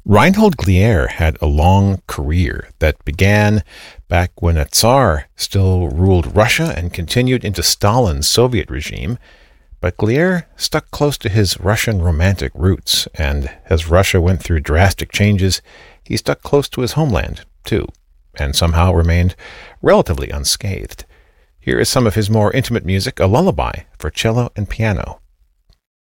Reinhold Glier had a long career that began back when a Tsar still ruled Russia and continued into Stalin's Soviet regime, but Glier stuck close to his Russian romantic roots, and as Russia went through drastic changes, he stuck close to his homeland, too, and somehow remained relatively unscathed. Here is some of his more intimate music, a lullaby for cello and piano.